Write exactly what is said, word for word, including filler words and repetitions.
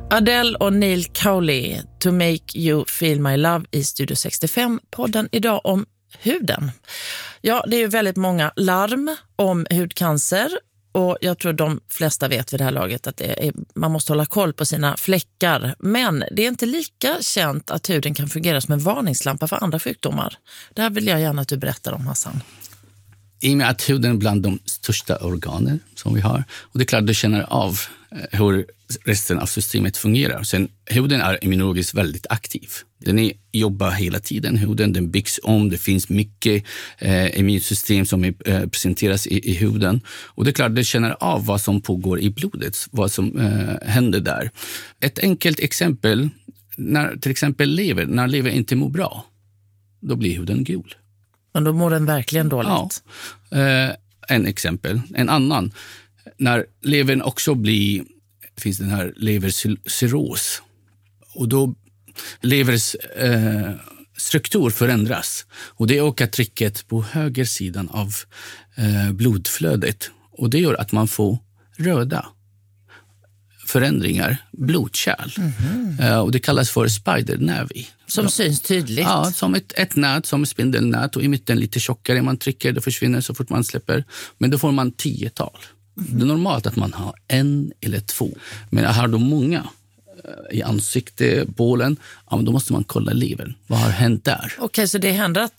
Adele och Neil Cowley, To Make You Feel My Love i Studio sextiofem, podden idag om huden. Ja, det är ju väldigt många larm om hudcancer och jag tror de flesta vet vid det här laget att det är, man måste hålla koll på sina fläckar. Men det är inte lika känt att huden kan fungera som en varningslampa för andra sjukdomar. Det här vill jag gärna att du berättar om, Hassan. I och med att huden är bland de största organen som vi har. Och det är klart att du känner av hur resten av systemet fungerar. Sen huden är immunologiskt väldigt aktiv. Den är, jobbar hela tiden, huden. Den byggs om. Det finns mycket eh, immunsystem som är, eh, presenteras i, i huden. Och det är klart att du känner av vad som pågår i blodet. Vad som eh, händer där. Ett enkelt exempel. När till exempel lever, när lever inte mår bra. Då blir huden gul. Men då mår den verkligen dåligt. Ja, eh, en exempel. En annan. När levern också blir, finns den här levercirros. Och då leverns eh, struktur förändras. Och det ökar trycket på höger sidan av eh, blodflödet. Och det gör att man får röda förändringar, blodkärl. Mm-hmm. Uh, och det kallas för spidernervi. Som ja. syns tydligt. Ja, som ett, ett nät, som ett spindelnät. Och i mitten lite tjockare. Man trycker, det försvinner så fort man släpper. Men då får man tiotal. Mm-hmm. Det är normalt att man har en eller två. Men har du många uh, i ansikte, bålen, ja, men då måste man kolla levern. Vad har hänt där? Okej, okay, så det händer att